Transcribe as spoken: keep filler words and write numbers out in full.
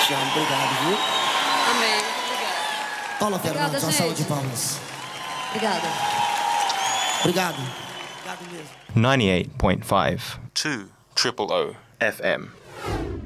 Chão, obrigado, viu? Amém. Obrigada. Paula Obrigada, Fernandes, uma gente. salva de palmas. Obrigada. Obrigado. Obrigado mesmo. ninety-eight point five two Triple O F M.